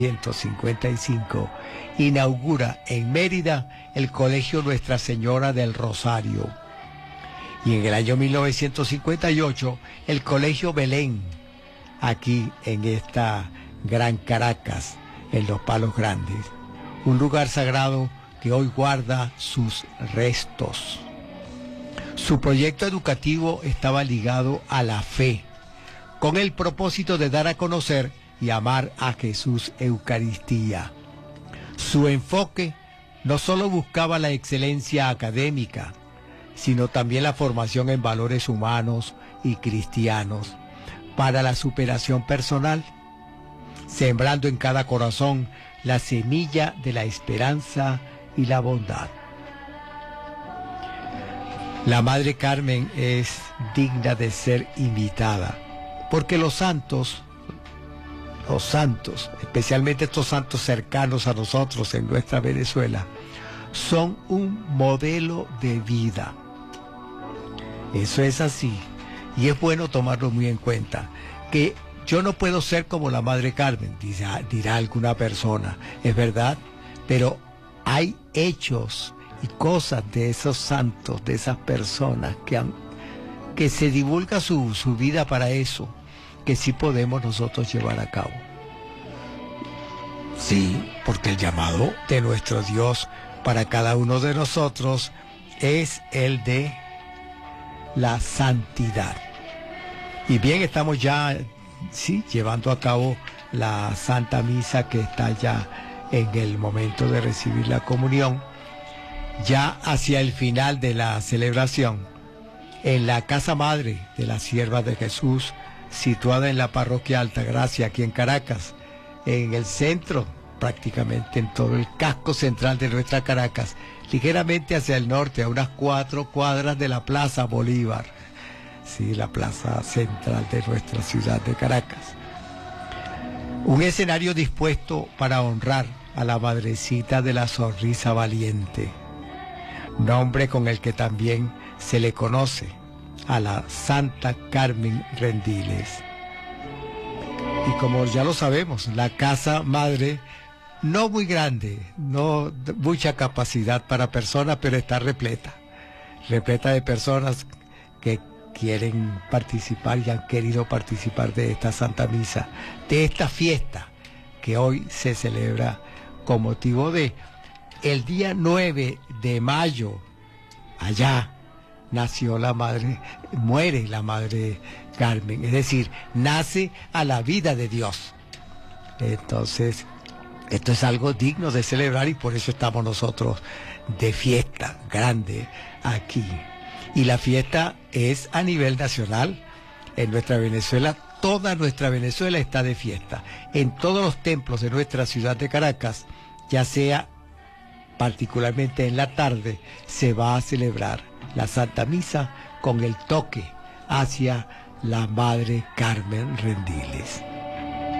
1955 inaugura en Mérida el Colegio Nuestra Señora del Rosario, y en el año 1958 el Colegio Belén, aquí en esta Gran Caracas, en Los Palos Grandes, un lugar sagrado que hoy guarda sus restos. Su proyecto educativo estaba ligado a la fe, con el propósito de dar a conocer y amar a Jesús Eucaristía. Su enfoque no solo buscaba la excelencia académica, sino también la formación en valores humanos y cristianos para la superación personal, sembrando en cada corazón la semilla de la esperanza y la bondad. La Madre Carmen es digna de ser imitada, porque los santos, especialmente estos santos cercanos a nosotros en nuestra Venezuela, son un modelo de vida. Eso es así, y es bueno tomarlo muy en cuenta, que yo no puedo ser como la Madre Carmen, dirá alguna persona, es verdad, pero hay hechos y cosas de esos santos, de esas personas que se divulga su vida para eso, que sí podemos nosotros llevar a cabo. Sí, porque el llamado de nuestro Dios para cada uno de nosotros es el de la santidad. Y bien, estamos ya, sí, llevando a cabo la Santa Misa, que está ya en el momento de recibir la comunión, ya hacia el final de la celebración, en la Casa Madre de las Siervas de Jesús, situada en la Parroquia Altagracia, aquí en Caracas, en el centro, prácticamente en todo el casco central de nuestra Caracas, ligeramente hacia el norte, a unas 4 cuadras de la Plaza Bolívar, sí, la plaza central de nuestra ciudad de Caracas. Un escenario dispuesto para honrar a la Madrecita de la Sonrisa Valiente, nombre con el que también se le conoce a la Santa Carmen Rendiles. Y como ya lo sabemos, la Casa Madre, no muy grande, no mucha capacidad para personas, pero está repleta de personas que quieren participar y han querido participar de esta Santa Misa, de esta fiesta que hoy se celebra con motivo de el día 9 de mayo, allá nació la Madre, muere la Madre Carmen, es decir, nace a la vida de Dios. Entonces, esto es algo digno de celebrar y por eso estamos nosotros de fiesta grande aquí. Y la fiesta es a nivel nacional. En nuestra Venezuela, toda nuestra Venezuela está de fiesta. En todos los templos de nuestra ciudad de Caracas, ya sea particularmente en la tarde, se va a celebrar la Santa Misa con el toque hacia la Madre Carmen Rendiles.